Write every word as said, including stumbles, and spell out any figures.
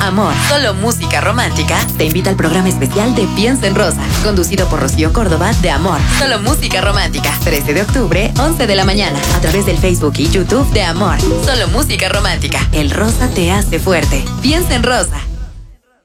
Amor, solo música romántica, te invita al programa especial de Piensa en Rosa, conducido por Rocío Córdoba de Amor, solo música romántica, trece de octubre, once de la mañana, a través del Facebook y YouTube de Amor, solo música romántica. El rosa te hace fuerte. Piensa en Rosa.